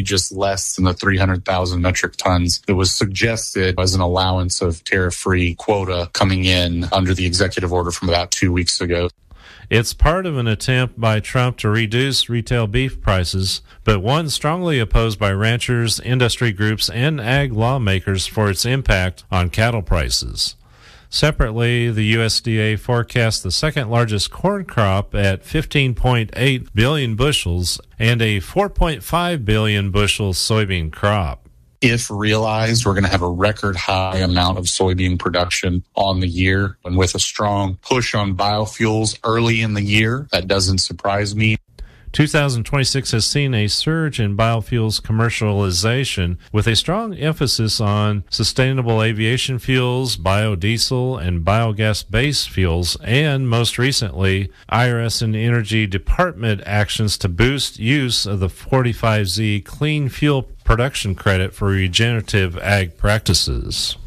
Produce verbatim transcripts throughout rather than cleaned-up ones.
just less than the three hundred thousand metric tons that was suggested as an allowance of tariff-free quota coming in under the executive order from about two weeks ago. It's part of an attempt by Trump to reduce retail beef prices, but one strongly opposed by ranchers, industry groups, and ag lawmakers for its impact on cattle prices. Separately, the U S D A forecasts the second largest corn crop at fifteen point eight billion bushels and a four point five billion bushel soybean crop. If realized, we're going to have a record high amount of soybean production on the year. And with a strong push on biofuels early in the year, that doesn't surprise me. two thousand twenty-six has seen a surge in biofuels commercialization with a strong emphasis on sustainable aviation fuels, biodiesel, and biogas-based fuels, and most recently, I R S and Energy Department actions to boost use of the forty-five Z Clean Fuel Production Credit for regenerative ag practices.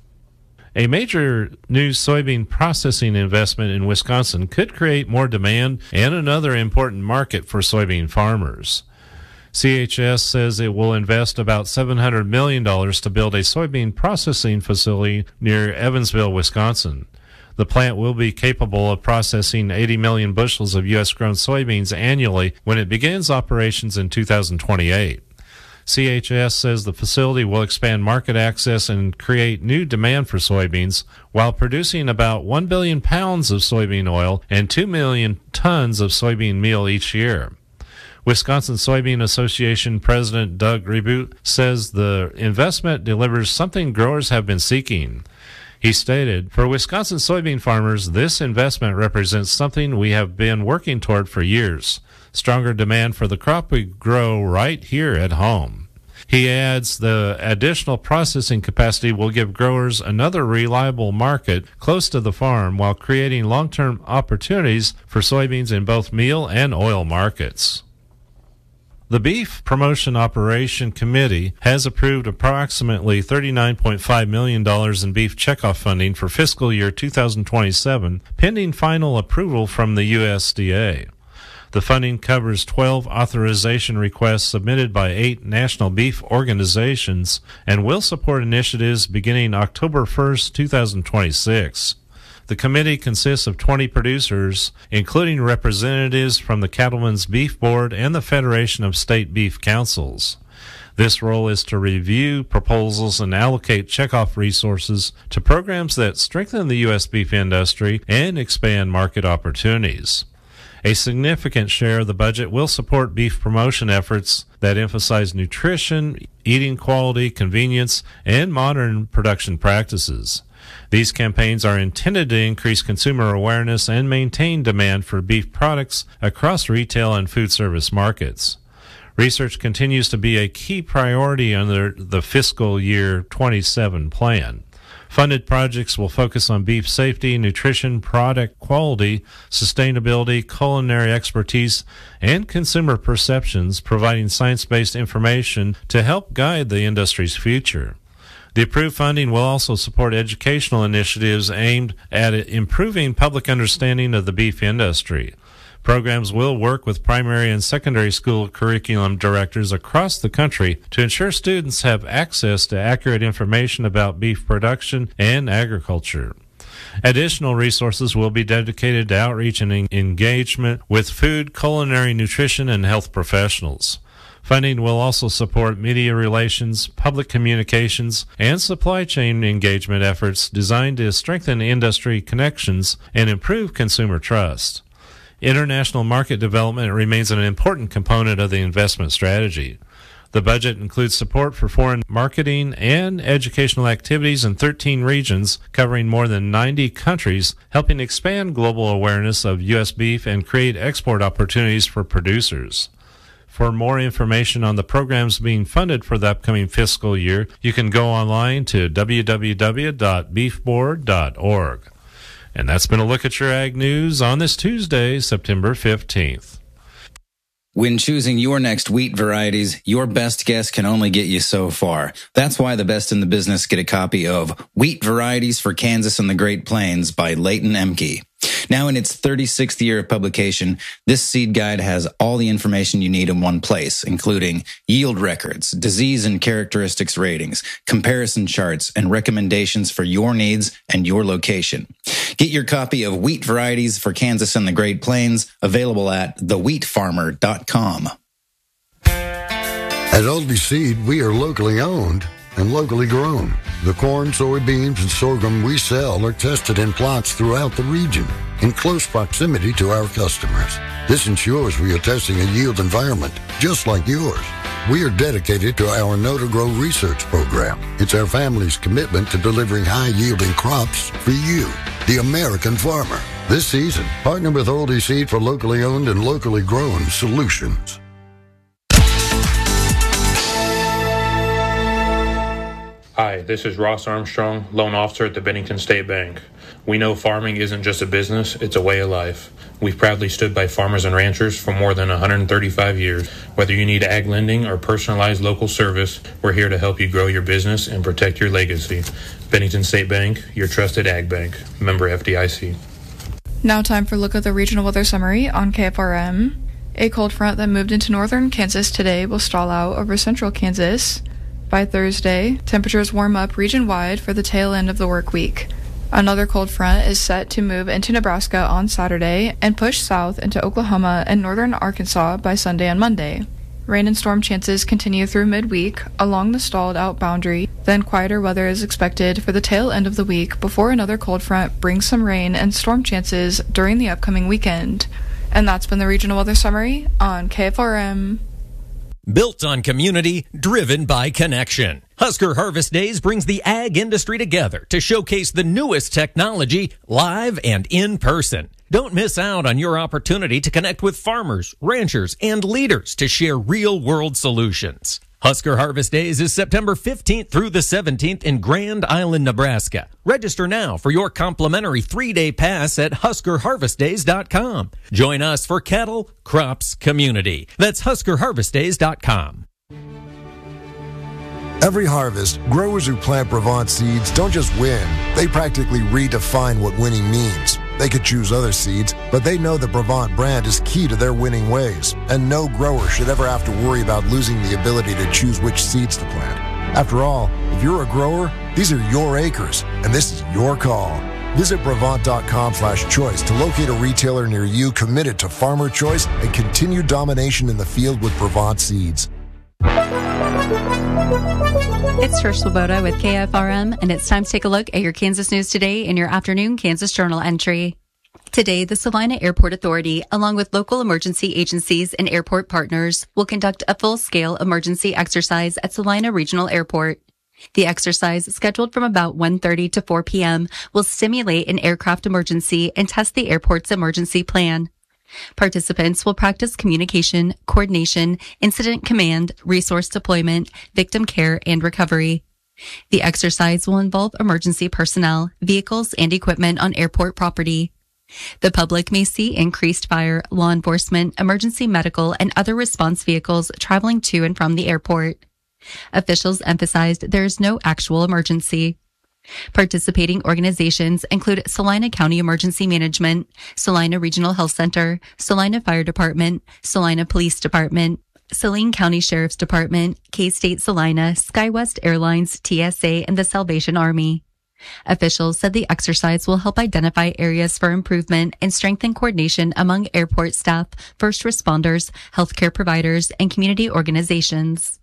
A major new soybean processing investment in Wisconsin could create more demand and another important market for soybean farmers. C H S says it will invest about seven hundred million dollars to build a soybean processing facility near Evansville, Wisconsin. The plant will be capable of processing eighty million bushels of U S-grown soybeans annually when it begins operations in two thousand twenty-eight. C H S says the facility will expand market access and create new demand for soybeans while producing about one billion pounds of soybean oil and two million tons of soybean meal each year. Wisconsin Soybean Association President Doug Reboot says the investment delivers something growers have been seeking. He stated, "For Wisconsin soybean farmers, this investment represents something we have been working toward for years. Stronger demand for the crop we grow right here at home." He adds the additional processing capacity will give growers another reliable market close to the farm while creating long-term opportunities for soybeans in both meal and oil markets. The Beef Promotion Operation Committee has approved approximately thirty-nine point five million dollars in beef checkoff funding for fiscal year two thousand twenty-seven, pending final approval from the U S D A. The funding covers twelve authorization requests submitted by eight national beef organizations and will support initiatives beginning October first, two thousand twenty-six. The committee consists of twenty producers, including representatives from the Cattlemen's Beef Board and the Federation of State Beef Councils. This role is to review proposals and allocate checkoff resources to programs that strengthen the U S beef industry and expand market opportunities. A significant share of the budget will support beef promotion efforts that emphasize nutrition, eating quality, convenience, and modern production practices. These campaigns are intended to increase consumer awareness and maintain demand for beef products across retail and food service markets. Research continues to be a key priority under the fiscal year twenty-seven plan. Funded projects will focus on beef safety, nutrition, product quality, sustainability, culinary expertise, and consumer perceptions, providing science-based information to help guide the industry's future. The approved funding will also support educational initiatives aimed at improving public understanding of the beef industry. Programs will work with primary and secondary school curriculum directors across the country to ensure students have access to accurate information about beef production and agriculture. Additional resources will be dedicated to outreach and engagement with food, culinary, nutrition, and health professionals. Funding will also support media relations, public communications, and supply chain engagement efforts designed to strengthen industry connections and improve consumer trust. International market development remains an important component of the investment strategy. The budget includes support for foreign marketing and educational activities in thirteen regions covering more than ninety countries, helping expand global awareness of U S beef and create export opportunities for producers. For more information on the programs being funded for the upcoming fiscal year, you can go online to w w w dot beef board dot org. And that's been a look at your ag news on this Tuesday, September fifteenth. When choosing your next wheat varieties, your best guess can only get you so far. That's why the best in the business get a copy of Wheat Varieties for Kansas and the Great Plains by Leighton Emke. Now in its thirty-sixth year of publication, this seed guide has all the information you need in one place, including yield records, disease and characteristics ratings, comparison charts, and recommendations for your needs and your location. Get your copy of Wheat Varieties for Kansas and the Great Plains, available at the wheat farmer dot com. At Aldi Seed, we are locally owned and locally grown. The corn, soybeans, and sorghum we sell are tested in plots throughout the region in close proximity to our customers. This ensures we are testing a yield environment just like yours. We are dedicated to our Know to Grow research program. It's our family's commitment to delivering high-yielding crops for you, the American farmer. This season, partner with Aldi Seed for locally owned and locally grown solutions. Hi, this is Ross Armstrong, loan officer at the Bennington State Bank. We know farming isn't just a business, it's a way of life. We've proudly stood by farmers and ranchers for more than one hundred thirty-five years. Whether you need ag lending or personalized local service, we're here to help you grow your business and protect your legacy. Bennington State Bank, your trusted ag bank. Member F D I C. Now time for a look at the regional weather summary on K F R M. A cold front that moved into northern Kansas today will stall out over central Kansas. By Thursday, temperatures warm up region-wide for the tail end of the work week. Another cold front is set to move into Nebraska on Saturday and push south into Oklahoma and northern Arkansas by Sunday and Monday. Rain and storm chances continue through midweek along the stalled-out boundary. Then quieter weather is expected for the tail end of the week before another cold front brings some rain and storm chances during the upcoming weekend. And that's been the regional weather summary on K F R M. Built on community, driven by connection. Husker Harvest Days brings the ag industry together to showcase the newest technology live and in person. Don't miss out on your opportunity to connect with farmers, ranchers, and leaders to share real-world solutions. Husker Harvest Days is September fifteenth through the seventeenth in Grand Island, Nebraska. Register now for your complimentary three-day pass at husker harvest days dot com. Join us for cattle, crops, community. That's husker harvest days dot com. Every harvest, growers who plant Brevant seeds don't just win, they practically redefine what winning means. They could choose other seeds, but they know the Brevant brand is key to their winning ways, and no grower should ever have to worry about losing the ability to choose which seeds to plant. After all, if you're a grower, these are your acres, and this is your call. Visit Brevant dot com slash choice to locate a retailer near you committed to farmer choice and continued domination in the field with Brevant seeds. It's Trish Swoboda with K F R M, and it's time to take a look at your Kansas news today in your afternoon Kansas Journal entry. Today, the Salina Airport Authority, along with local emergency agencies and airport partners, will conduct a full-scale emergency exercise at Salina Regional Airport. The exercise, scheduled from about one thirty to four p.m., will simulate an aircraft emergency and test the airport's emergency plan. Participants will practice communication, coordination, incident command, resource deployment, victim care, and recovery. The exercise will involve emergency personnel, vehicles, and equipment on airport property. The public may see increased fire, law enforcement, emergency medical, and other response vehicles traveling to and from the airport. Officials emphasized there is no actual emergency. Participating organizations include Salina County Emergency Management, Salina Regional Health Center, Salina Fire Department, Salina Police Department, Saline County Sheriff's Department, K-State Salina, SkyWest Airlines, T S A, and the Salvation Army. Officials said the exercise will help identify areas for improvement and strengthen coordination among airport staff, first responders, healthcare providers, and community organizations.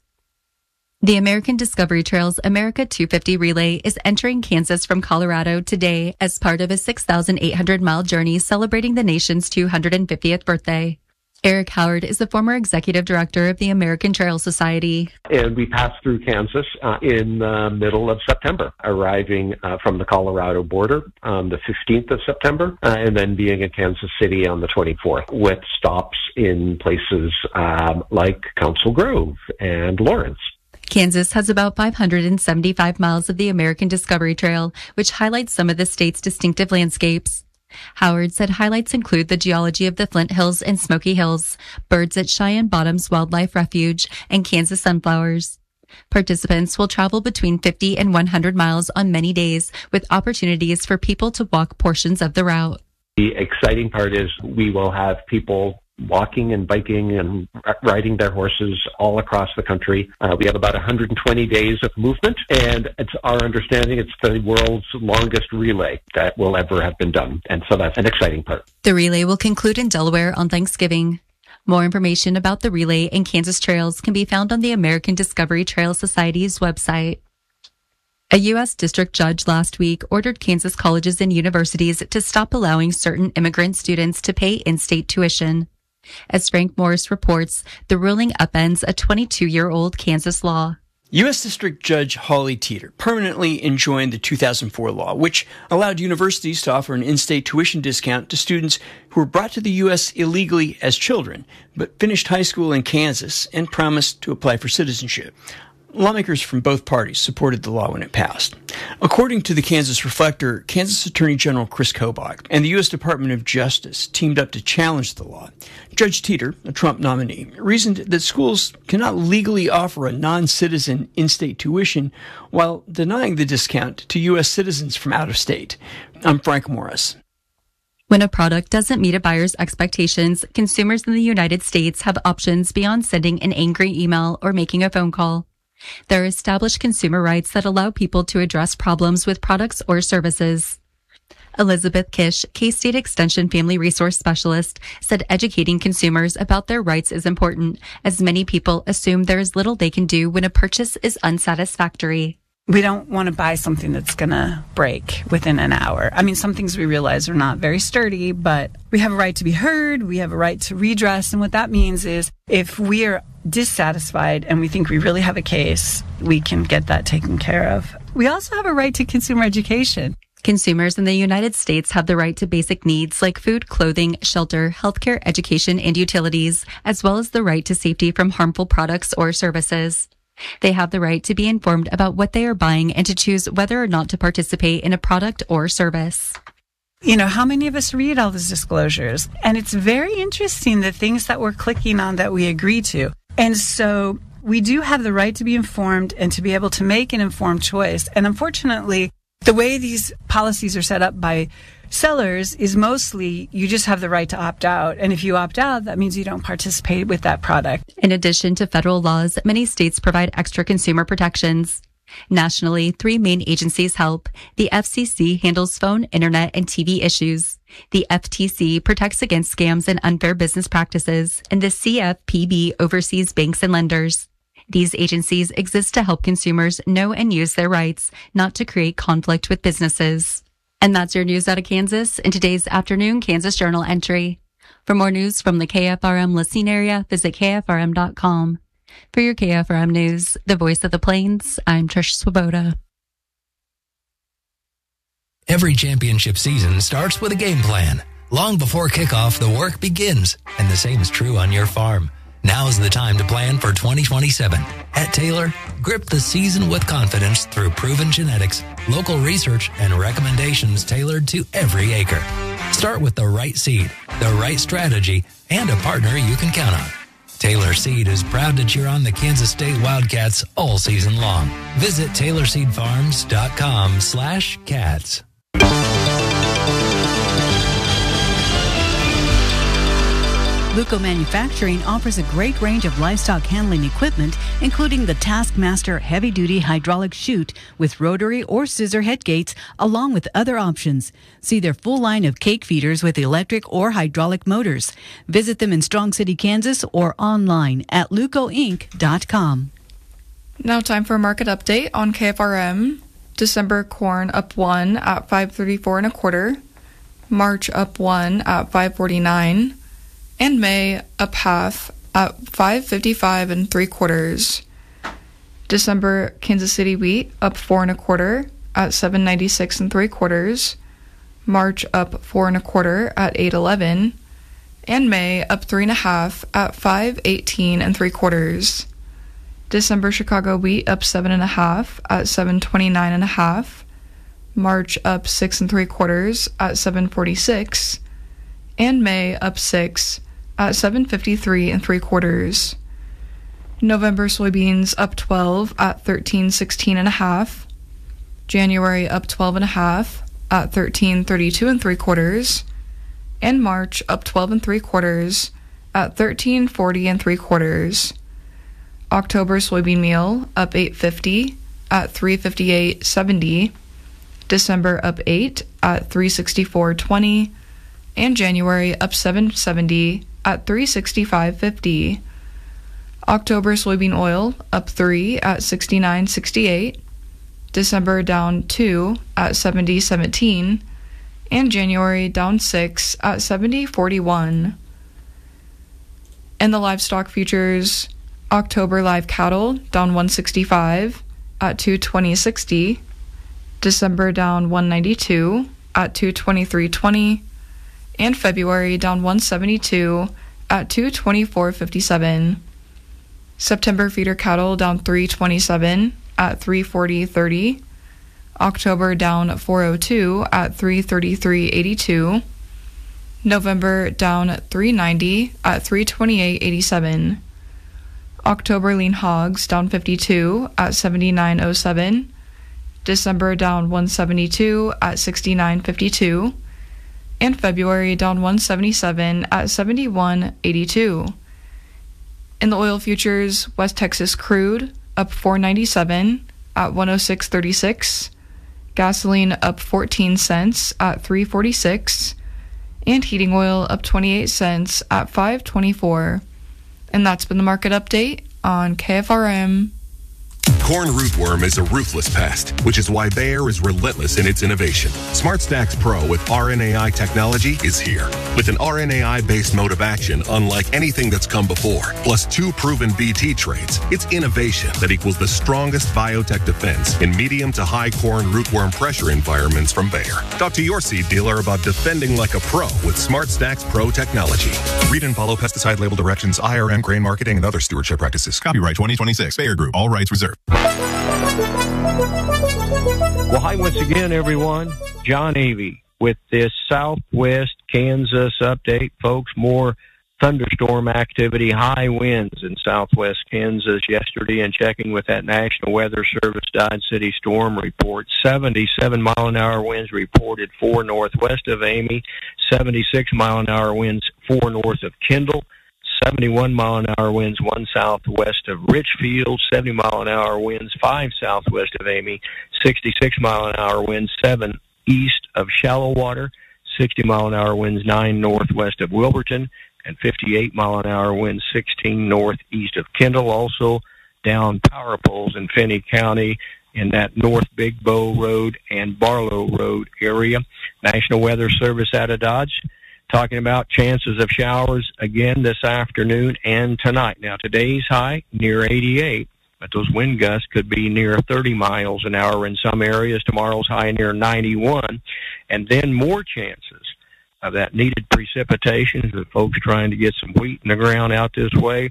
The American Discovery Trail's America two fifty Relay is entering Kansas from Colorado today as part of a six thousand eight hundred mile journey celebrating the nation's two hundred fiftieth birthday. Eric Howard is the former executive director of the American Trail Society. And we passed through Kansas uh, in the middle of September, arriving uh, from the Colorado border on the fifteenth of September, uh, and then being in Kansas City on the twenty-fourth, with stops in places um, like Council Grove and Lawrence. Kansas has about five hundred seventy-five miles of the American Discovery Trail, which highlights some of the state's distinctive landscapes. Howard said highlights include the geology of the Flint Hills and Smoky Hills, birds at Cheyenne Bottoms Wildlife Refuge, and Kansas sunflowers. Participants will travel between fifty and one hundred miles on many days, with opportunities for people to walk portions of the route. The exciting part is we will have people walking and biking and riding their horses all across the country. Uh, we have about one hundred twenty days of movement, and it's our understanding it's the world's longest relay that will ever have been done. And so that's an exciting part. The relay will conclude in Delaware on Thanksgiving. More information about the relay and Kansas trails can be found on the American Discovery Trail Society's website. A U S district judge last week ordered Kansas colleges and universities to stop allowing certain immigrant students to pay in-state tuition. As Frank Morris reports, the ruling upends a twenty-two-year-old Kansas law. U S District Judge Holly Teeter permanently enjoined the two thousand four law, which allowed universities to offer an in-state tuition discount to students who were brought to the U S illegally as children, but finished high school in Kansas and promised to apply for citizenship. Lawmakers from both parties supported the law when it passed. According to the Kansas Reflector, Kansas Attorney General Chris Kobach and the U S Department of Justice teamed up to challenge the law. Judge Teeter, a Trump nominee, reasoned that schools cannot legally offer a non-citizen in-state tuition while denying the discount to U S citizens from out of state. I'm Frank Morris. When a product doesn't meet a buyer's expectations, consumers in the United States have options beyond sending an angry email or making a phone call. There are established consumer rights that allow people to address problems with products or services. Elizabeth Kish, K-State Extension Family Resource Specialist, said educating consumers about their rights is important, as many people assume there is little they can do when a purchase is unsatisfactory. We don't want to buy something that's going to break within an hour. I mean, some things we realize are not very sturdy, but we have a right to be heard. We have a right to redress. And what that means is if we are dissatisfied and we think we really have a case, we can get that taken care of. We also have a right to consumer education. Consumers in the United States have the right to basic needs like food, clothing, shelter, healthcare, education, and utilities, as well as the right to safety from harmful products or services. They have the right to be informed about what they are buying and to choose whether or not to participate in a product or service. You know, how many of us read all these disclosures? And it's very interesting the things that we're clicking on that we agree to. And so we do have the right to be informed and to be able to make an informed choice. And unfortunately, the way these policies are set up by sellers is mostly you just have the right to opt out. And if you opt out, that means you don't participate with that product. In addition to federal laws, many states provide extra consumer protections. Nationally, three main agencies help. The F C C handles phone, internet, and T V issues. The F T C protects against scams and unfair business practices. And the C F P B oversees banks and lenders. These agencies exist to help consumers know and use their rights, not to create conflict with businesses. And that's your news out of Kansas in today's afternoon Kansas Journal entry. For more news from the K F R M listening area, visit K F R M dot com. For your K F R M News, the voice of the Plains, I'm Trish Swoboda. Every championship season starts with a game plan. Long before kickoff, the work begins, and the same is true on your farm. Now's the time to plan for twenty twenty-seven. At Taylor, grip the season with confidence through proven genetics, local research, and recommendations tailored to every acre. Start with the right seed, the right strategy, and a partner you can count on. Taylor Seed is proud to cheer on the Kansas State Wildcats all season long. Visit Taylor Seed Farms dot com slash cats. Luco Manufacturing offers a great range of livestock handling equipment, including the Taskmaster heavy-duty hydraulic chute with rotary or scissor head gates, along with other options. See their full line of cake feeders with electric or hydraulic motors. Visit them in Strong City, Kansas, or online at luco inc dot com. Now time for a market update on K F R M. December corn up one at five thirty-four and a quarter. March up one at five forty-nine. And May up half at five fifty-five and three quarters. December Kansas City wheat up four and a quarter at seven ninety-six and three quarters. March up four and a quarter at eight eleven. And May up three and a half at five eighteen and three quarters. December Chicago wheat up seven and a half at seven twenty-nine and a half. March up six and three quarters at seven forty-six. And May up six at seven fifty-three and three quarters. November soybeans up twelve at thirteen sixteen and a half. January up twelve and a half at thirteen thirty-two and three quarters. and March up twelve and three quarters at thirteen forty and three quarters. October soybean meal up eight fifty at three fifty-eight seventy. December up eight at three sixty-four twenty, and January up seven seventy at three sixty-five fifty. October soybean oil up three at sixty-nine sixty-eight. December down two at seventy seventeen, and January down six at seventy forty-one. In the livestock futures, October live cattle down one sixty-five at two twenty sixty. December down one ninety-two at two twenty-three twenty, and February down one seventy-two at two twenty-four fifty-seven. September feeder cattle down three twenty-seven at three forty thirty. October down four oh two at three thirty-three eighty-two. November down three ninety at three twenty-eight eighty-seven. October lean hogs down fifty-two at seventy-nine oh seven. December down one seventy-two at sixty-nine fifty-two. And February down one seventy-seven at seventy-one eighty-two. In the oil futures, West Texas crude up four ninety-seven at one oh six thirty-six. Gasoline up fourteen cents at three forty-six. And heating oil up twenty-eight cents at five twenty-four. And that's been the market update on K F R M. Corn rootworm is a ruthless pest, which is why Bayer is relentless in its innovation. SmartStax Pro with R N A I technology is here. With an R N A I-based mode of action unlike anything that's come before, plus two proven B T traits, it's innovation that equals the strongest biotech defense in medium to high corn rootworm pressure environments from Bayer. Talk to your seed dealer about defending like a pro with SmartStax Pro technology. Read and follow pesticide label directions, I R M grain marketing, and other stewardship practices. Copyright twenty twenty-six, Bayer Group. All rights reserved. Well, hi once again, everyone. John Avey with this Southwest Kansas update, folks. More thunderstorm activity, high winds in Southwest Kansas yesterday, and checking with that National Weather Service Dodge City storm report, seventy-seven mile an hour winds reported four northwest of Amy, seventy-six mile an hour winds four north of Kendall, seventy-one mile an hour winds one southwest of Richfield, seventy mile an hour winds five southwest of Amy, sixty-six mile an hour winds seven east of Shallow-Water, sixty mile an hour winds nine northwest of Wilburton, and fifty-eight mile an hour winds sixteen northeast of Kendall. Also down power poles in Finney County in that North Big Bow Road and Barlow Road area. National Weather Service out of Dodge talking about chances of showers again this afternoon and tonight. Now, today's high near eighty-eight, but those wind gusts could be near thirty miles an hour in some areas. Tomorrow's high near ninety-one, and then more chances of that needed precipitation for folks trying to get some wheat in the ground out this way.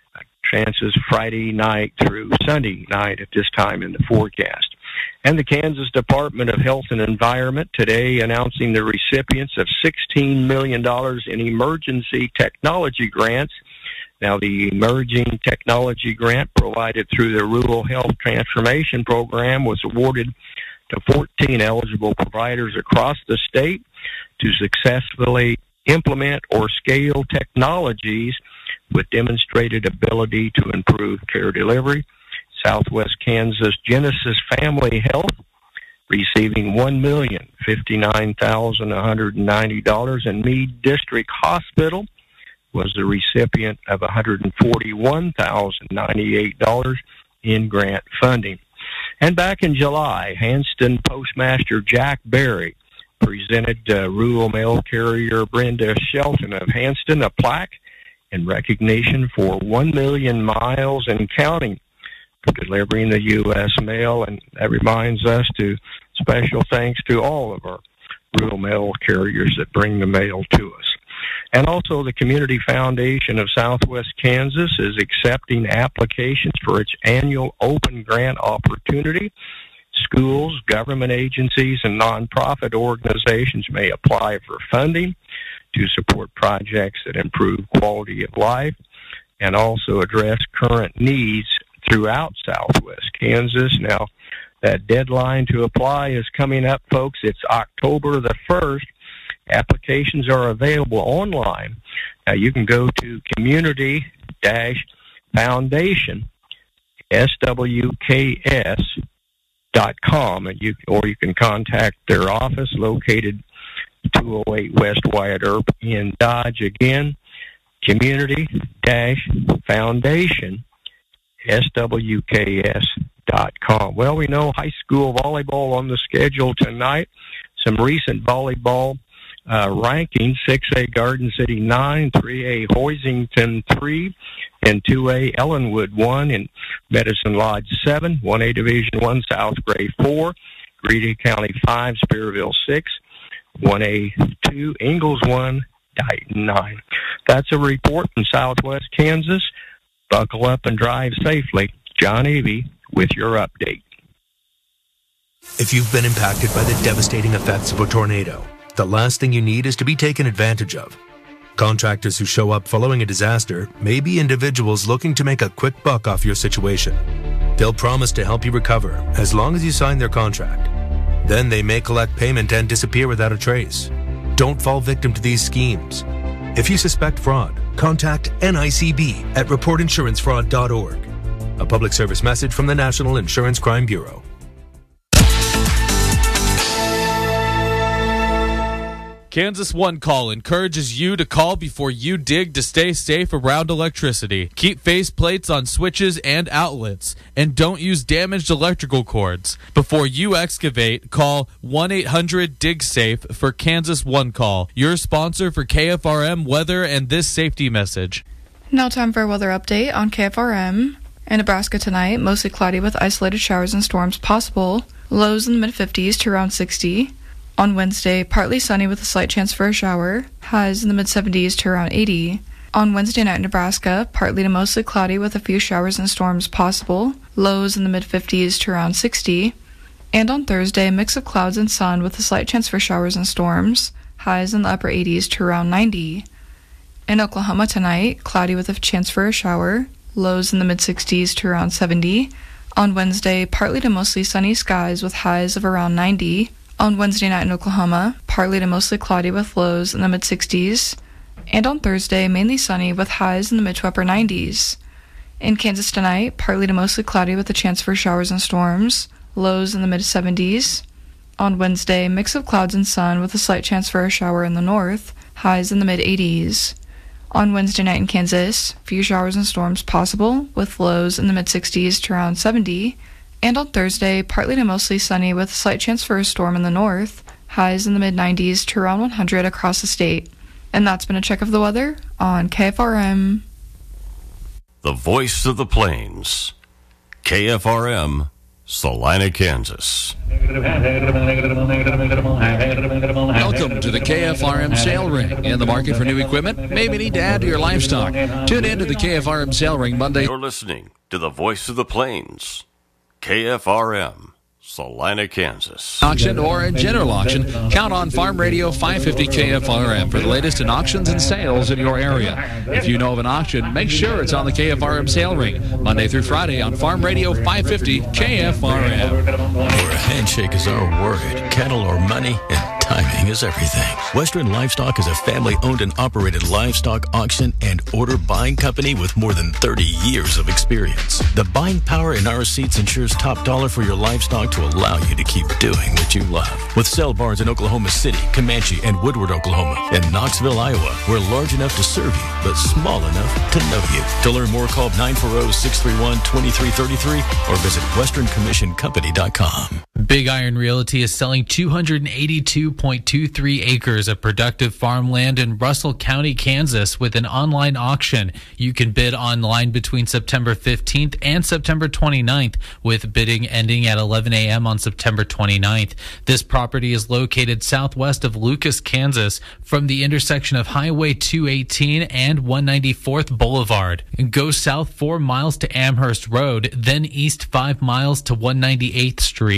Chances Friday night through Sunday night at this time in the forecast. And the Kansas Department of Health and Environment today announcing the recipients of sixteen million dollars in emergency technology grants. Now, the Emerging Technology Grant provided through the Rural Health Transformation Program was awarded to fourteen eligible providers across the state to successfully implement or scale technologies with demonstrated ability to improve care delivery. Southwest Kansas Genesis Family Health receiving one million fifty-nine thousand one hundred ninety dollars, and Meade District Hospital was the recipient of one hundred forty-one thousand ninety-eight dollars in grant funding. And back in July, Hanston Postmaster Jack Berry presented uh, rural mail carrier Brenda Shelton of Hanston a plaque in recognition for one million miles and counting for delivering the U S mail, and that reminds us to special thanks to all of our rural mail carriers that bring the mail to us. And also the Community Foundation of Southwest Kansas is accepting applications for its annual open grant opportunity. Schools, government agencies, and nonprofit organizations may apply for funding to support projects that improve quality of life and also address current needs throughout Southwest Kansas. Now, that deadline to apply is coming up, folks. It's October the first, Applications are available online. Now, you can go to Community Dash Foundation, S W K S dot com, and you or you can contact their office located two oh eight West Wyatt Earp in Dodge. Again, Community Dash Foundation, S W K S dot com. Well, we know high school volleyball on the schedule tonight. Some recent volleyball uh, rankings: six A Garden City nine, three A Hoisington three, and two A Ellenwood one, and Medicine Lodge seven, one A Division one South Gray four, Greeley County five, Spearville six, one A two, Ingalls one, Dighton nine. That's a report from Southwest Kansas. Buckle up and drive safely. John Avey with your update. If you've been impacted by the devastating effects of a tornado, the last thing you need is to be taken advantage of. Contractors who show up following a disaster may be individuals looking to make a quick buck off your situation. They'll promise to help you recover as long as you sign their contract. Then they may collect payment and disappear without a trace. Don't fall victim to these schemes. If you suspect fraud, contact N I C B at report insurance fraud dot org. A public service message from the National Insurance Crime Bureau. Kansas One Call encourages you to call before you dig to stay safe around electricity. Keep face plates on switches and outlets, and don't use damaged electrical cords. Before you excavate, call one eight hundred dig safe for Kansas One Call, your sponsor for K F R M weather and this safety message. Now time for a weather update on K F R M. In Nebraska tonight, mostly cloudy with isolated showers and storms possible. Lows in the mid fifties to around sixty. On Wednesday, partly sunny with a slight chance for a shower. Highs in the mid seventies to around eighty. On Wednesday night in Nebraska, partly to mostly cloudy with a few showers and storms possible. Lows in the mid fifties to around sixty. And on Thursday, a mix of clouds and sun with a slight chance for showers and storms. Highs in the upper eighties to around ninety. In Oklahoma tonight, cloudy with a chance for a shower. Lows in the mid sixties to around seventy. On Wednesday, partly to mostly sunny skies with highs of around ninety. On Wednesday night in Oklahoma, partly to mostly cloudy with lows in the mid sixties. And on Thursday, mainly sunny with highs in the mid to upper nineties. In Kansas tonight, partly to mostly cloudy with a chance for showers and storms. Lows in the mid seventies. On Wednesday, mix of clouds and sun with a slight chance for a shower in the north. Highs in the mid eighties. On Wednesday night in Kansas, few showers and storms possible with lows in the mid sixties to around seventy. And on Thursday, partly to mostly sunny with a slight chance for a storm in the north. Highs in the mid nineties to around one hundred across the state. And that's been a check of the weather on K F R M. The voice of the plains. K F R M, Salina, Kansas. Welcome to the K F R M Sale Ring. In the market for new equipment? Maybe need to add to your livestock. Tune in to the K F R M Sale Ring Monday. You're listening to the voice of the plains. K F R M, Salina, Kansas. Auction or a general auction, count on Farm Radio five fifty K F R M for the latest in auctions and sales in your area. If you know of an auction, make sure it's on the K F R M Sale Ring, Monday through Friday on Farm Radio five fifty K F R M. Where a handshake is our word, cattle or money, and timing is everything. Western Livestock is a family-owned and operated livestock auction and order buying company with more than thirty years of experience. The buying power in our seats ensures top dollar for your livestock to allow you to keep doing what you love. With sale barns in Oklahoma City, Comanche, and Woodward, Oklahoma, and Knoxville, Iowa, we're large enough to serve you, but small enough to know you. To learn more, call nine four zero, six three one, two three three three or visit western commission company dot com. Big Iron Realty is selling two hundred eighty-two point two three acres of productive farmland in Russell County, Kansas, with an online auction. You can bid online between September fifteenth and September twenty-ninth, with bidding ending at eleven a.m. on September twenty-ninth. This property is located southwest of Lucas, Kansas, from the intersection of Highway two eighteen and one ninety-fourth Boulevard. Go south four miles to Amherst Road, then east five miles to one ninety-eighth Street.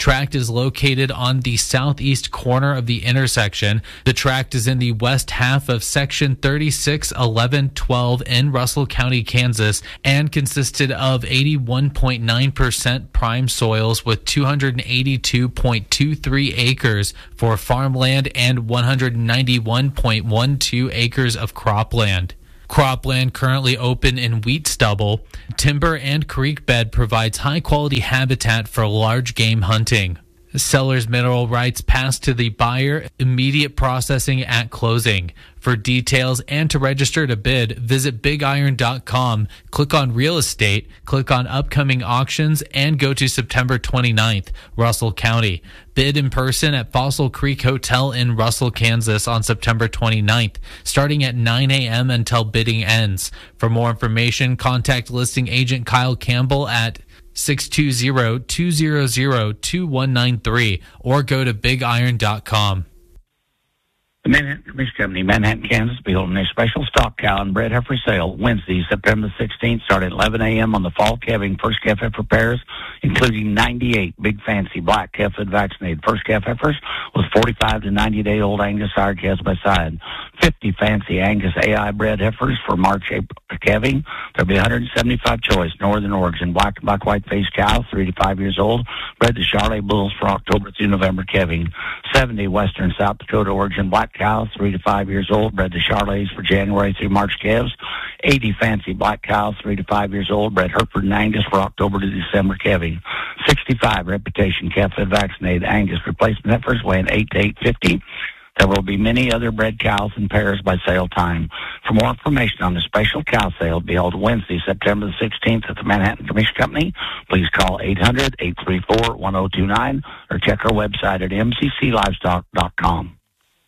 tract is located on the southeast corner of the intersection. The tract is in the west half of section thirty-six eleven twelve in Russell County, Kansas, and consisted of eighty-one point nine percent prime soils with two hundred eighty-two point two three acres for farmland and one hundred ninety-one point one two acres of cropland. Cropland currently open in wheat stubble. Timber and creek bed provides high-quality habitat for large game hunting. Seller's mineral rights pass to the buyer, immediate processing at closing. For details and to register to bid, visit big iron dot com, click on Real Estate, click on Upcoming Auctions, and go to September twenty-ninth, Russell County. Bid in person at Fossil Creek Hotel in Russell, Kansas on September twenty-ninth, starting at nine a.m. until bidding ends. For more information, contact listing agent Kyle Campbell at six two zero, two zero zero, two one nine three or go to big iron dot com. The Manhattan Commission Company, Manhattan, Kansas, be holding a special stock cow and bred heifer sale Wednesday, September sixteenth, starting at eleven a.m. on the fall calving first calf heifer pairs, including ninety-eight big fancy black calf-fed vaccinated first calf heifers with forty-five to ninety-day-old Angus sire calves by side, fifty fancy Angus A I bred heifers for March April calving. There'll be one hundred seventy-five choice Northern Oregon black and black white faced cows, three to five years old, bred to Charolais bulls for October through November calving. seventy Western South Dakota Origin black cows, three to five years old, bred to Charolais for January through March calves. eighty fancy black cows, three to five years old, bred Hereford and Angus for October to December calving. sixty-five reputation calf-fed vaccinated Angus replacement heifers weighing eight to eight fifty. There will be many other bred cows and pairs by sale time. For more information on the special cow sale to be held Wednesday, September the sixteenth at the Manhattan Commission Company, please call eight hundred, eight three four, one oh two nine or check our website at m c c livestock dot com.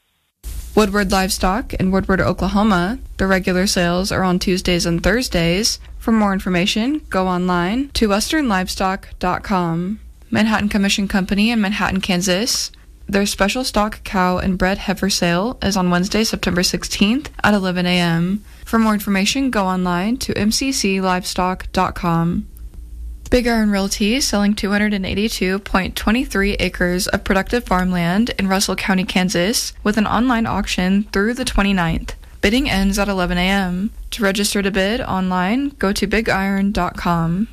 Woodward Livestock in Woodward, Oklahoma. The regular sales are on Tuesdays and Thursdays. For more information, go online to western livestock dot com. Manhattan Commission Company in Manhattan, Kansas. Their special stock cow and bred heifer sale is on Wednesday, September sixteenth at eleven a.m. For more information, go online to m c c livestock dot com. Big Iron Realty selling two hundred eighty-two point two three acres of productive farmland in Russell County, Kansas, with an online auction through the twenty-ninth. Bidding ends at eleven a.m. To register to bid online, go to big iron dot com.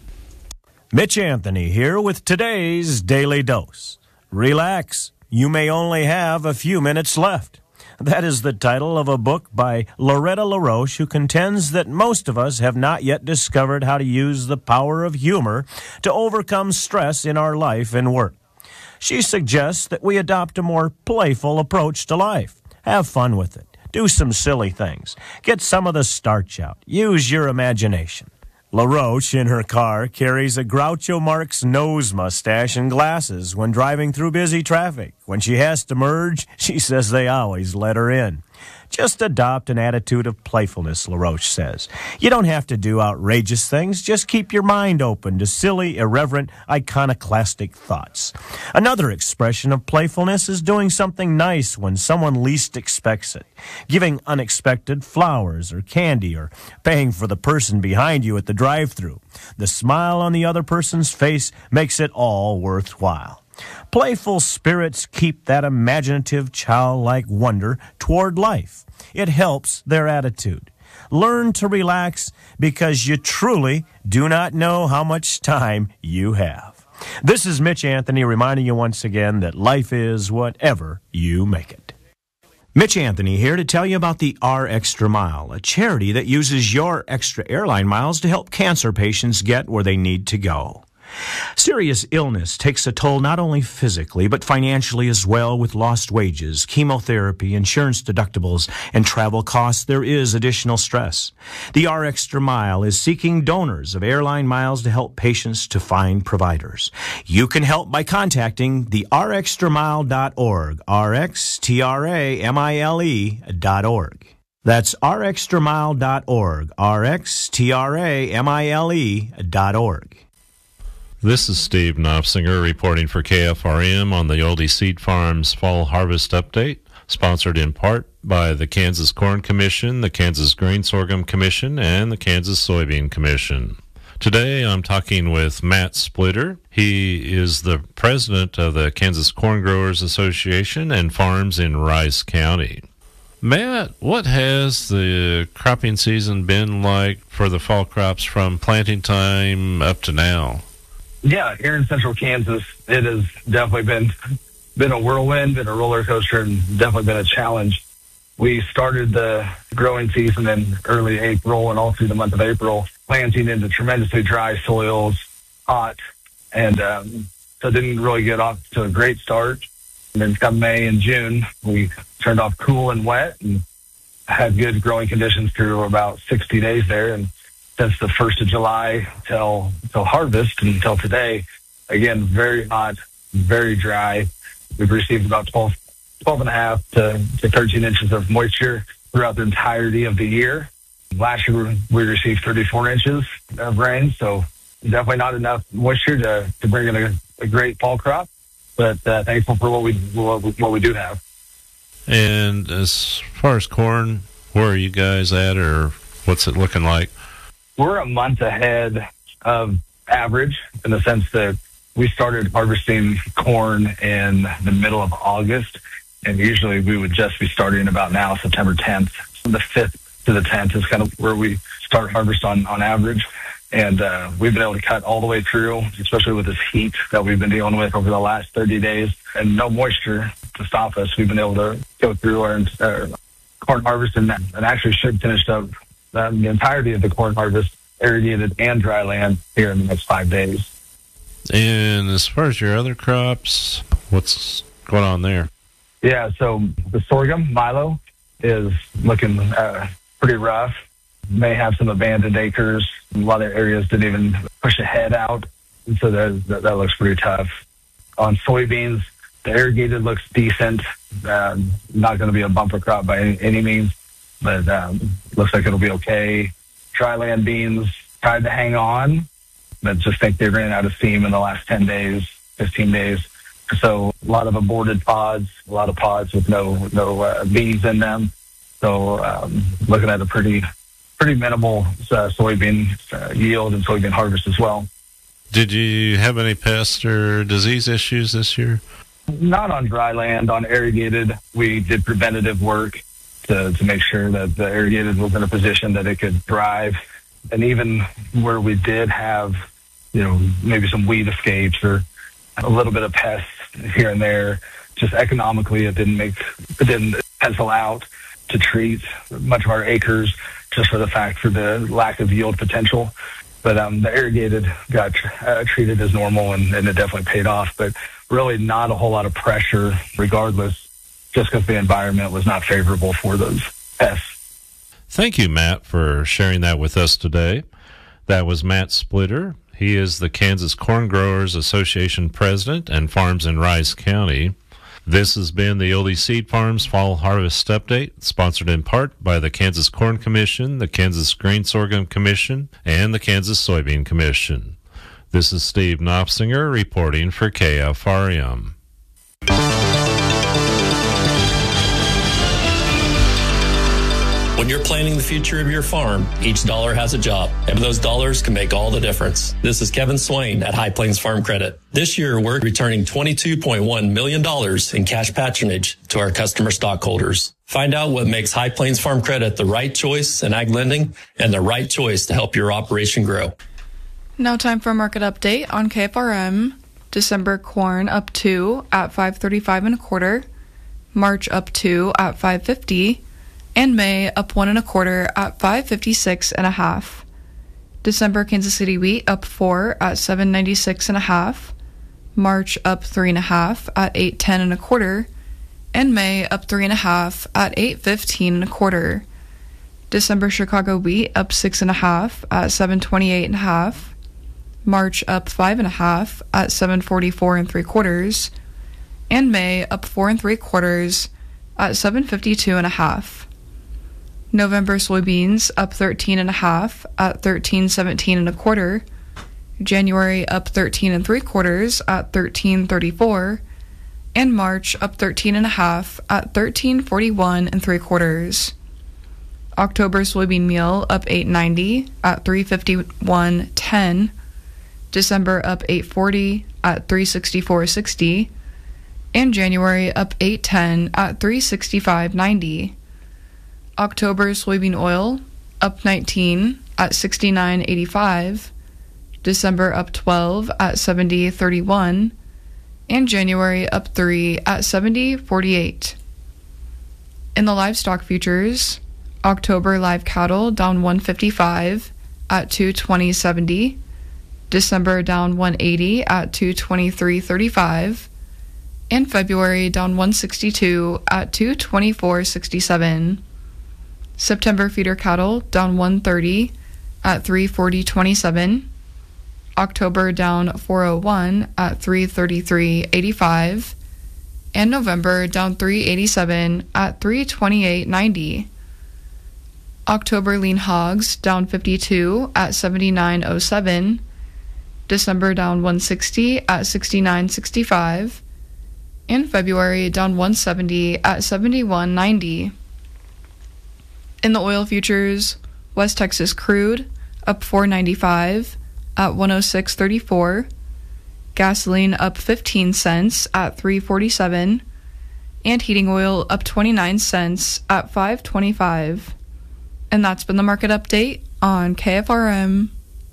Mitch Anthony here with today's Daily Dose. Relax, you may only have a few minutes left. That is the title of a book by Loretta LaRoche, who contends that most of us have not yet discovered how to use the power of humor to overcome stress in our life and work. She suggests that we adopt a more playful approach to life. Have fun with it. Do some silly things. Get some of the starch out. Use your imagination. LaRoche, in her car, carries a Groucho Marx nose mustache and glasses when driving through busy traffic. When she has to merge, she says they always let her in. Just adopt an attitude of playfulness, LaRoche says. You don't have to do outrageous things. Just keep your mind open to silly, irreverent, iconoclastic thoughts. Another expression of playfulness is doing something nice when someone least expects it. Giving unexpected flowers or candy or paying for the person behind you at the drive-thru. The smile on the other person's face makes it all worthwhile. Playful spirits keep that imaginative, childlike wonder toward life. It helps their attitude. Learn to relax because you truly do not know how much time you have. This is Mitch Anthony reminding you once again that life is whatever you make it. Mitch Anthony here to tell you about the R Extra Mile, a charity that uses your extra airline miles to help cancer patients get where they need to go. Serious illness takes a toll not only physically, but financially as well. With lost wages, chemotherapy, insurance deductibles, and travel costs, there is additional stress. The R Extra Mile is seeking donors of airline miles to help patients to find providers. You can help by contacting the r extra mile dot org, R X T R A M I L E dot org. That's r extra mile dot org, R X T R A M I L E dot org. This is Steve Knopfsinger reporting for K F R M on the Oldie Seed Farms Fall Harvest Update, sponsored in part by the Kansas Corn Commission, the Kansas Grain Sorghum Commission, and the Kansas Soybean Commission. Today I'm talking with Matt Splitter. He is the president of the Kansas Corn Growers Association and farms in Rice County. Matt, what has the cropping season been like for the fall crops from planting time up to now? Yeah, here in central Kansas, it has definitely been been a whirlwind, been a roller coaster, and definitely been a challenge. We started the growing season in early April and all through the month of April, planting into tremendously dry soils, hot, and um, so didn't really get off to a great start. And then come May and June, we turned off cool and wet and had good growing conditions through about sixty days there. And since the first of July till till harvest and until today, again, very hot, very dry. We've received about twelve, twelve and a half to, to thirteen inches of moisture throughout the entirety of the year. Last year, we received thirty-four inches of rain, so definitely not enough moisture to, to bring in a, a great fall crop, but uh, thankful for what we, what we what we do have. And as far as corn, where are you guys at, or what's it looking like? We're a month ahead of average in the sense that we started harvesting corn in the middle of August, and usually we would just be starting about now, September tenth. The fifth to the tenth is kind of where we start harvest on, on average. And uh, we've been able to cut all the way through, especially with this heat that we've been dealing with over the last thirty days and no moisture to stop us. We've been able to go through our, our corn harvest and, and actually should finish up um, the entirety of the corn harvest, irrigated and dry land, here in the next five days. And as far as your other crops, what's going on there? Yeah, so the sorghum, Milo, is looking uh, pretty rough. May have some abandoned acres. A lot of areas didn't even push ahead out, and so that, that, that looks pretty tough. On soybeans, the irrigated looks decent. Um, not going to be a bumper crop by any, any means, but um, looks like it'll be okay. Dryland beans tried to hang on, but just think they ran out of steam in the last ten days, fifteen days. So a lot of aborted pods, a lot of pods with no no uh, beans in them. So um, looking at a pretty pretty minimal uh, soybean uh, yield and soybean harvest as well. Did you have any pest or disease issues this year? Not on dry land. On irrigated, we did preventative work to, to make sure that the irrigated was in a position that it could thrive. And even where we did have, you know, maybe some weed escapes or a little bit of pests here and there, just economically it didn't make, it didn't pencil out to treat much of our acres just for the fact for the lack of yield potential. But um, the irrigated got uh, treated as normal, and, and it definitely paid off. But really not a whole lot of pressure regardless, just because the environment was not favorable for those pests. Thank you, Matt, for sharing that with us today. That was Matt Splitter. He is the Kansas Corn Growers Association president and farms in Rice County. This has been the Oldie Seed Farms Fall Harvest Update, sponsored in part by the Kansas Corn Commission, the Kansas Grain Sorghum Commission, and the Kansas Soybean Commission. This is Steve Knopfsinger reporting for K F R M. When you're planning the future of your farm, each dollar has a job, and those dollars can make all the difference. This is Kevin Swain at High Plains Farm Credit. This year, we're returning twenty-two point one million dollars in cash patronage to our customer stockholders. Find out what makes High Plains Farm Credit the right choice in ag lending and the right choice to help your operation grow. Now time for a market update on K F R M. December corn up two at five thirty-five and a quarter. March up two at five fifty. And May up one and a quarter at five fifty-six and a half. December Kansas City wheat up four at seven ninety-six and a half. March up three and a half at eight ten and a quarter. And May up three and a half at eight fifteen and a quarter. December Chicago wheat up six and a half at seven twenty-eight and a half. March up five and a half at seven forty-four and three quarters. And May up four and three quarters at seven fifty-two and a half. November soybeans up thirteen and a half at thirteen seventeen and a quarter. January up thirteen and three quarters at thirteen thirty-four. And March up thirteen and a half at thirteen forty-one and three quarters. October soybean meal up eight ninety at three fifty-one ten. December up eight forty at three sixty-four sixty. And January up eight ten at three sixty-five ninety. October soybean oil up nineteen at sixty-nine eighty-five. December up twelve at seventy thirty-one. And January up three at seventy forty-eight. In the livestock futures, October live cattle down one fifty-five at two twenty seventy. December down one eighty at two twenty-three thirty-five. And February down one sixty-two at two twenty-four sixty-seven. September feeder cattle down one thirty at three forty twenty-seven. October down four oh one at three thirty-three eighty-five. And November down three eighty-seven at three twenty-eight ninety. October lean hogs down fifty-two at seventy-nine oh seven. December down one sixty at sixty-nine sixty-five. And February down one seventy at seventy-one ninety. In the oil futures, West Texas crude up four ninety-five at one oh six thirty-four. Gasoline up fifteen cents at three forty-seven. And heating oil up twenty-nine cents at five twenty-five. And that's been the market update on K F R M.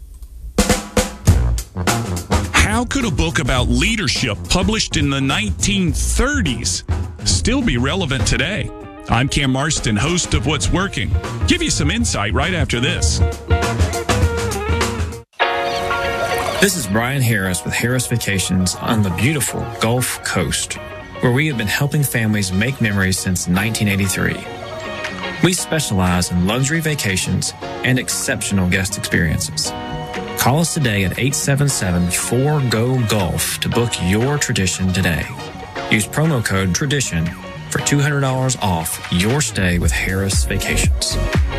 How could a book about leadership published in the nineteen thirties still be relevant today? I'm Cam Marston, host of What's Working. Give you some insight right after this. This is Brian Harris with Harris Vacations on the beautiful Gulf Coast, where we have been helping families make memories since nineteen eighty-three. We specialize in luxury vacations and exceptional guest experiences. Call us today at eight seven seven, four G O, Gulf to book your tradition today. Use promo code TRADITION for two hundred dollars off your stay with Harris Vacations.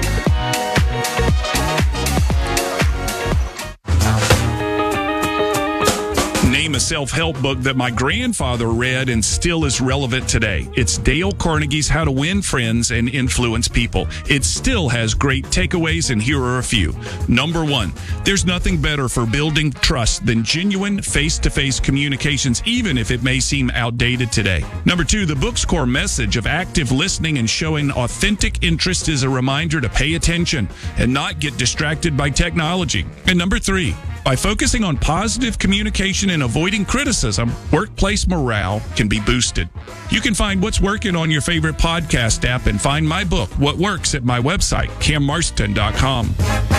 Name a self-help book that my grandfather read and still is relevant today. It's Dale Carnegie's How to Win Friends and Influence People. It still has great takeaways, and here are a few. Number one, there's nothing better for building trust than genuine face-to-face communications, even if it may seem outdated today. Number two, the book's core message of active listening and showing authentic interest is a reminder to pay attention and not get distracted by technology. And number three, by focusing on positive communication and avoiding criticism, workplace morale can be boosted. You can find What's Working on your favorite podcast app and find my book, What Works, at my website, cam marston dot com.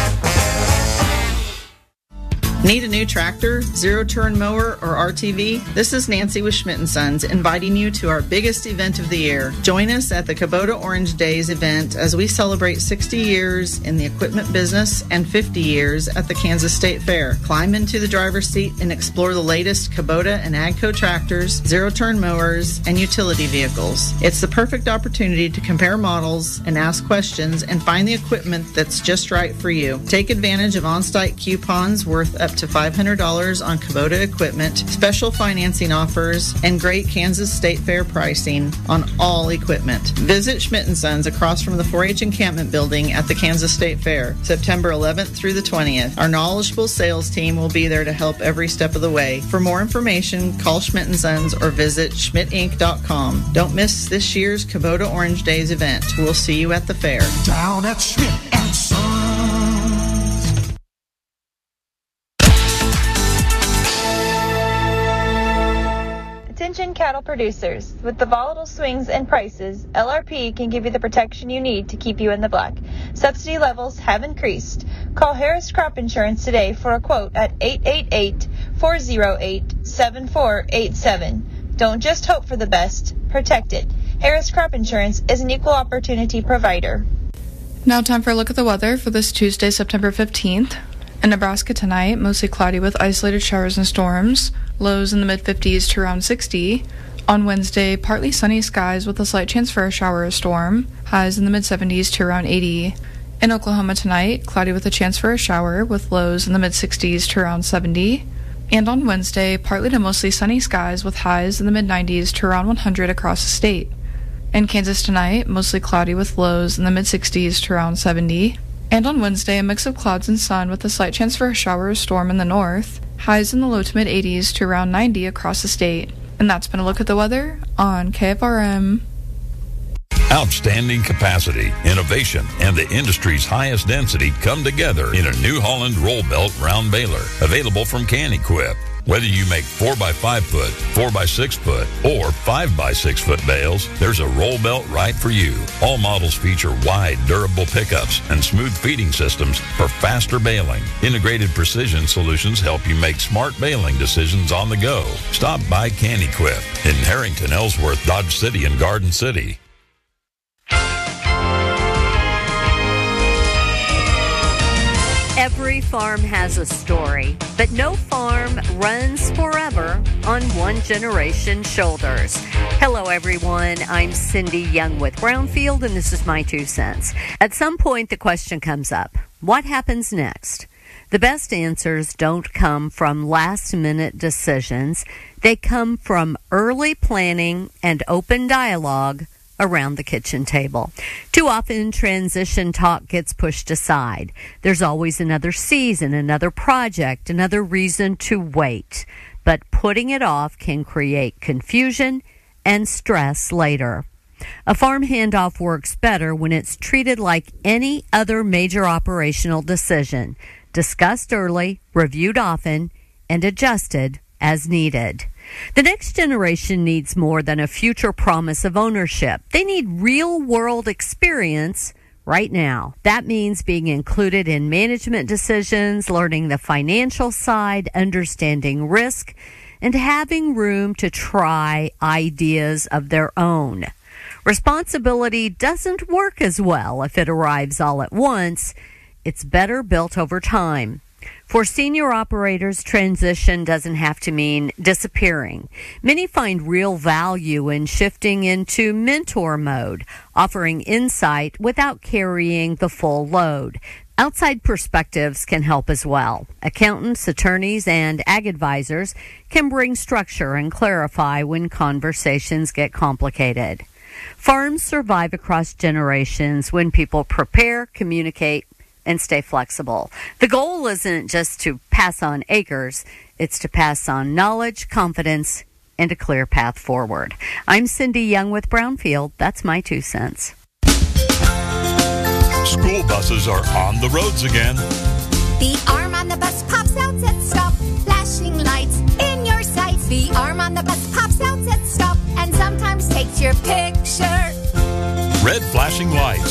Need a new tractor, zero-turn mower, or R T V? This is Nancy with Schmidt and Sons inviting you to our biggest event of the year. Join us at the Kubota Orange Days event as we celebrate sixty years in the equipment business and fifty years at the Kansas State Fair. Climb into the driver's seat and explore the latest Kubota and AGCO tractors, zero-turn mowers, and utility vehicles. It's the perfect opportunity to compare models and ask questions and find the equipment that's just right for you. Take advantage of on-site coupons worth up to five hundred dollars on Kubota equipment, special financing offers, and great Kansas State Fair pricing on all equipment. Visit Schmidt and Sons across from the four H encampment building at the Kansas State Fair, September eleventh through the twentieth. Our knowledgeable sales team will be there to help every step of the way. For more information, call Schmidt and Sons or visit schmidt inc dot com. Don't miss this year's Kubota Orange Days event. We'll see you at the fair. Down at Schmidt and Sons. Attention cattle producers. With the volatile swings in prices, L R P can give you the protection you need to keep you in the black. Subsidy levels have increased. Call Harris Crop Insurance today for a quote at eight eight eight, four oh eight, seven four eight seven. Don't just hope for the best, protect it. Harris Crop Insurance is an equal opportunity provider. Now time for a look at the weather for this Tuesday, September fifteenth. In Nebraska tonight, mostly cloudy with isolated showers and storms. Lows in the mid fifties to around sixty. On Wednesday, partly sunny skies with a slight chance for a shower or storm. Highs in the mid seventies to around eighty. In Oklahoma tonight, cloudy with a chance for a shower with lows in the mid sixties to around seventy. And on Wednesday, partly to mostly sunny skies with highs in the mid nineties to around one hundred across the state. In Kansas tonight, mostly cloudy with lows in the mid-sixties to around seventy. And on Wednesday, a mix of clouds and sun with a slight chance for a shower or storm in the north. Highs in the low to mid-eighties to around ninety across the state. And that's been a look at the weather on K F R M. Outstanding capacity, innovation, and the industry's highest density come together in a New Holland roll belt round baler, available from Can-Equip. Whether you make four by five foot, four by six foot, or five by six foot bales, there's a roll belt right for you. All models feature wide, durable pickups and smooth feeding systems for faster baling. Integrated precision solutions help you make smart baling decisions on the go. Stop by Can-Equip in Harrington, Ellsworth, Dodge City, and Garden City. Every farm has a story, but no farm runs forever on one generation's shoulders. Hello, everyone. I'm Cindy Young with Brownfield, and this is my two cents. At some point, the question comes up, what happens next? The best answers don't come from last-minute decisions. They come from early planning and open dialogue around the kitchen table. Too often, transition talk gets pushed aside. There's always another season, another project, another reason to wait. But putting it off can create confusion and stress later. A farm handoff works better when it's treated like any other major operational decision, discussed early, reviewed often, and adjusted as needed. The next generation needs more than a future promise of ownership. They need real-world experience right now. That means being included in management decisions, learning the financial side, understanding risk, and having room to try ideas of their own. Responsibility doesn't work as well if it arrives all at once. It's better built over time. For senior operators, transition doesn't have to mean disappearing. Many find real value in shifting into mentor mode, offering insight without carrying the full load. Outside perspectives can help as well. Accountants, attorneys, and ag advisors can bring structure and clarify when conversations get complicated. Farms survive across generations when people prepare, communicate, and stay flexible. The goal isn't just to pass on acres, it's to pass on knowledge, confidence, and a clear path forward. I'm Cindy Young with Brownfield. That's my two cents. School buses are on the roads again. The arm on the bus pops out, says stop, flashing lights in your sights. The arm on the bus pops out, says stop, and sometimes takes your picture. Red flashing lights